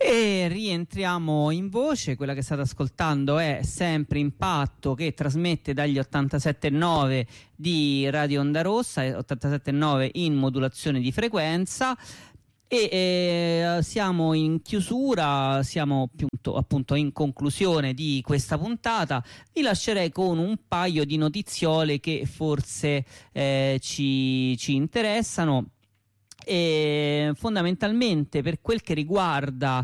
E rientriamo in voce. Quella che state ascoltando è sempre Impatto, che trasmette dagli 87.9 di Radio Onda Rossa, 87.9 in modulazione di frequenza. E siamo in chiusura, siamo appunto in conclusione di questa puntata. Vi lascerei con un paio di notiziole che forse ci interessano. E fondamentalmente, per quel che riguarda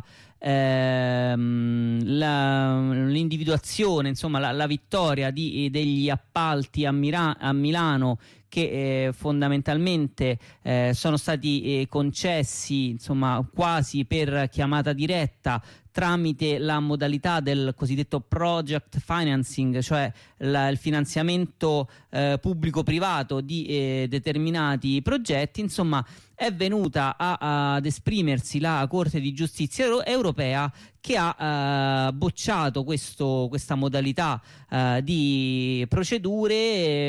l'individuazione, insomma la vittoria degli appalti a Milano, che fondamentalmente sono stati concessi, insomma, quasi per chiamata diretta tramite la modalità del cosiddetto project financing, cioè il finanziamento pubblico-privato di determinati progetti. Insomma, è venuta ad esprimersi la Corte di Giustizia europea, che ha bocciato questa modalità di procedure,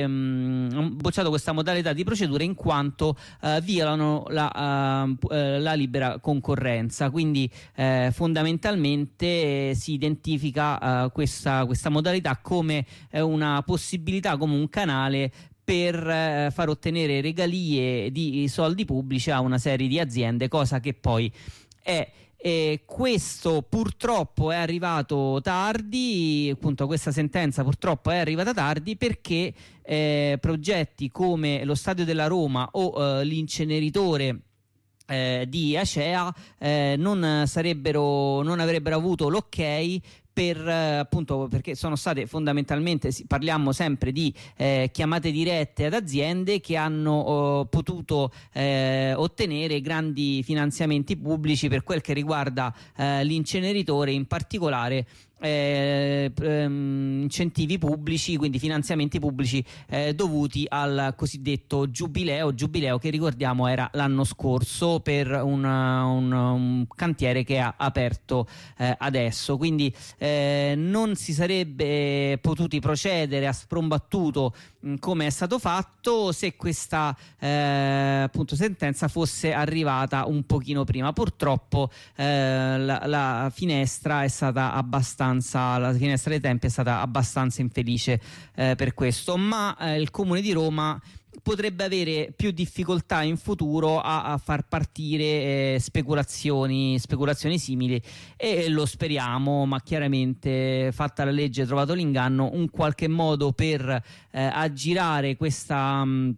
in quanto violano la libera concorrenza. Quindi fondamentalmente si identifica questa modalità come una possibilità, come un canale per far ottenere regalie di soldi pubblici a una serie di aziende, cosa che poi è. E questo purtroppo è arrivato tardi, appunto questa sentenza purtroppo è arrivata tardi, perché progetti come lo Stadio della Roma o l'inceneritore di Acea non avrebbero avuto l'ok appunto perché sono state fondamentalmente, parliamo sempre di chiamate dirette ad aziende che hanno potuto ottenere grandi finanziamenti pubblici per quel che riguarda l'inceneritore, in particolare incentivi pubblici, quindi finanziamenti pubblici dovuti al cosiddetto giubileo che ricordiamo era l'anno scorso per un cantiere che ha aperto adesso. Quindi non si sarebbe potuti procedere a sprombattuto come è stato fatto se questa appunto sentenza fosse arrivata un pochino prima. Purtroppo la finestra dei tempi è stata abbastanza infelice per questo, ma il Comune di Roma potrebbe avere più difficoltà in futuro a far partire speculazioni simili, e lo speriamo, ma chiaramente, fatta la legge, trovato l'inganno, un qualche modo per aggirare questo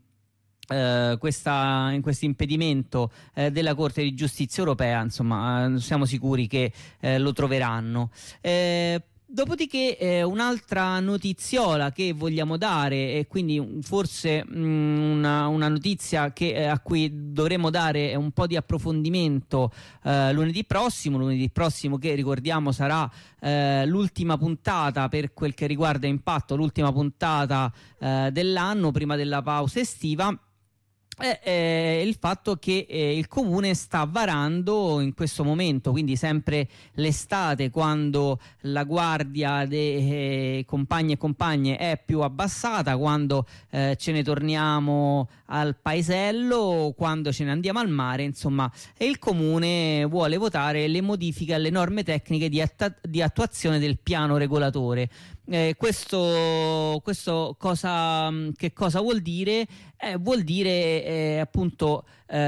impedimento della Corte di Giustizia europea. Insomma, siamo sicuri che lo troveranno. Dopodiché un'altra notiziola che vogliamo dare, e quindi forse una notizia a cui dovremo dare un po' di approfondimento lunedì prossimo, che ricordiamo sarà l'ultima puntata per quel che riguarda Impatto, l'ultima puntata dell'anno prima della pausa estiva. È il fatto che il Comune sta varando in questo momento, quindi sempre l'estate, quando la guardia dei compagni e compagne è più abbassata, quando ce ne torniamo al paesello, quando ce ne andiamo al mare, insomma, e il Comune vuole votare le modifiche alle norme tecniche di attuazione del piano regolatore. Questo che cosa vuol dire? Vuol dire appunto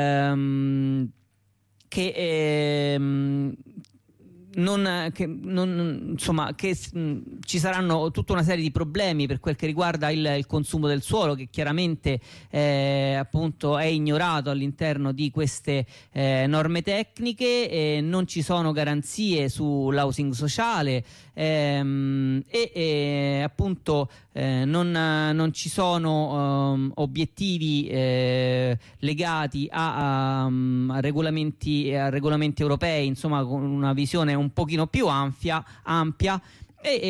che ci saranno tutta una serie di problemi per quel che riguarda il consumo del suolo, che chiaramente appunto è ignorato all'interno di queste norme tecniche. Non ci sono garanzie sull'housing sociale, appunto non ci sono obiettivi legati a regolamenti europei, insomma, con una visione un pochino più ampia.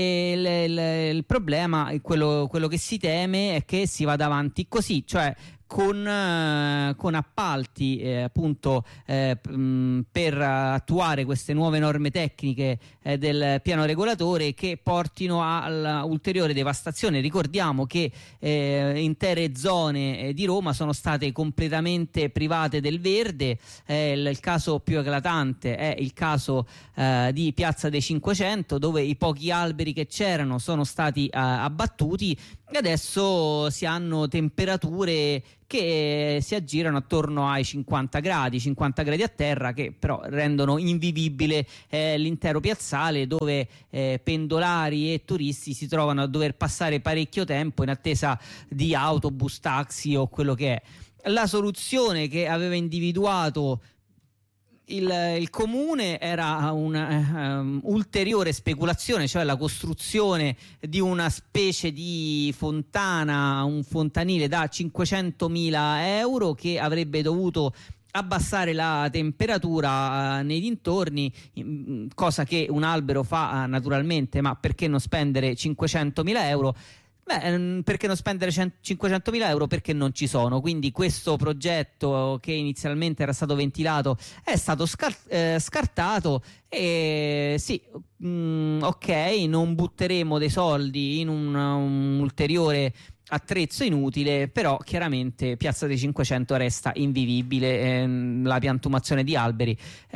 E il problema, quello che si teme, è che si vada avanti così, cioè con appalti appunto per attuare queste nuove norme tecniche del piano regolatore che portino all'ulteriore devastazione. Ricordiamo che intere zone di Roma sono state completamente private del verde. Il caso più eclatante è il caso di Piazza dei 500, dove i pochi alberi che c'erano sono stati abbattuti e adesso si hanno temperature che si aggirano attorno ai 50 gradi a terra, che però rendono invivibile l'intero piazzale, dove pendolari e turisti si trovano a dover passare parecchio tempo in attesa di autobus, taxi o quello che è. La soluzione che aveva individuato il comune era una ulteriore speculazione, cioè la costruzione di una specie di fontana, un fontanile da 500.000 euro che avrebbe dovuto abbassare la temperatura nei dintorni, cosa che un albero fa naturalmente, ma perché non spendere 500.000 euro? Perché non spendere 500.000 euro? Perché non ci sono. Quindi questo progetto, che inizialmente era stato ventilato, è stato scartato. E sì, ok, non butteremo dei soldi in un ulteriore attrezzo inutile, però chiaramente Piazza dei 500 resta invivibile. La piantumazione di alberi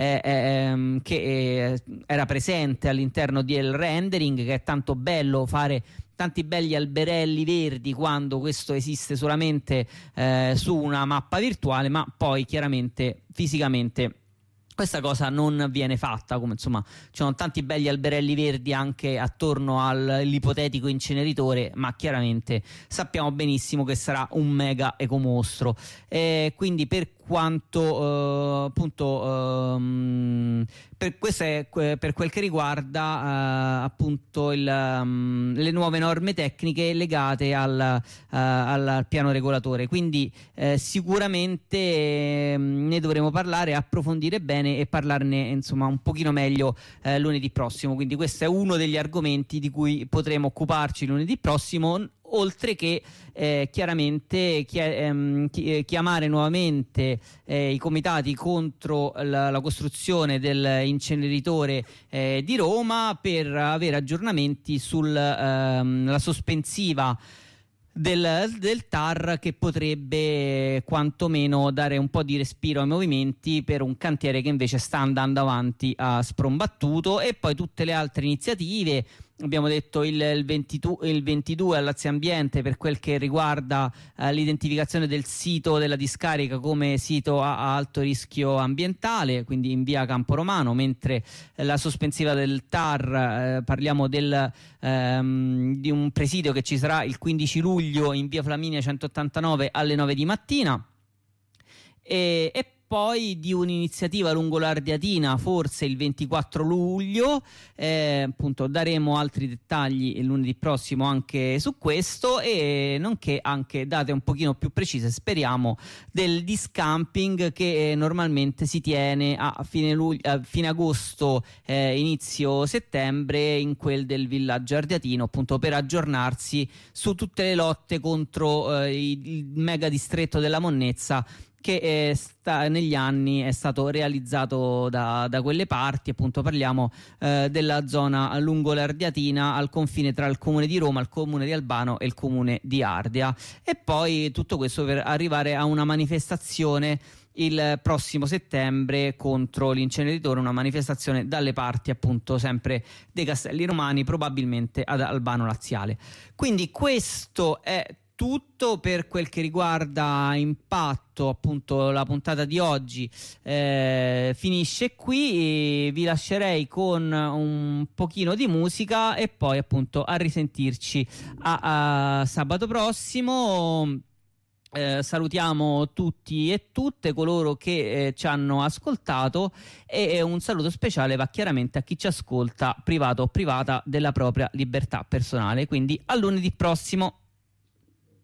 che era presente all'interno del rendering, che è tanto bello fare tanti belli alberelli verdi quando questo esiste solamente su una mappa virtuale, ma poi chiaramente fisicamente questa cosa non viene fatta. Come insomma ci sono tanti belli alberelli verdi anche attorno all'ipotetico inceneritore, ma chiaramente sappiamo benissimo che sarà un mega ecomostro. Quindi per quanto appunto per questo è per quel che riguarda appunto le nuove norme tecniche legate al piano regolatore. Quindi sicuramente ne dovremo parlare, approfondire bene e parlarne insomma un pochino meglio lunedì prossimo. Quindi questo è uno degli argomenti di cui potremo occuparci lunedì prossimo, oltre che chiaramente chiamare nuovamente i comitati contro la costruzione dell'inceneritore di Roma per avere aggiornamenti sulla sospensiva del TAR, che potrebbe quantomeno dare un po' di respiro ai movimenti per un cantiere che invece sta andando avanti a sprombattuto. E poi tutte le altre iniziative. Abbiamo detto il 22 all'Azio Ambiente per quel che riguarda l'identificazione del sito della discarica come sito a alto rischio ambientale, quindi in via Campo Romano, mentre la sospensiva del TAR parliamo di un presidio che ci sarà il 15 luglio in via Flaminia 189 alle 9 di mattina. E poi di un'iniziativa lungo l'Ardeatina, forse il 24 luglio, appunto daremo altri dettagli il lunedì prossimo anche su questo, e nonché anche date un pochino più precise, speriamo, del discamping che normalmente si tiene a fine agosto, inizio settembre, in quel del villaggio ardeatino, appunto per aggiornarsi su tutte le lotte contro il mega distretto della monnezza che negli anni è stato realizzato da quelle parti. Appunto parliamo della zona lungo l'Ardeatina, al confine tra il comune di Roma, il comune di Albano e il comune di Ardea. E poi tutto questo per arrivare a una manifestazione il prossimo settembre contro l'inceneritore, una manifestazione dalle parti appunto sempre dei Castelli Romani, probabilmente ad Albano Laziale. Quindi questo è tutto per quel che riguarda Impatto. Appunto la puntata di oggi finisce qui, vi lascerei con un pochino di musica e poi appunto a risentirci a sabato prossimo. Salutiamo tutti e tutte coloro che ci hanno ascoltato, e un saluto speciale va chiaramente a chi ci ascolta privato o privata della propria libertà personale. Quindi a lunedì prossimo.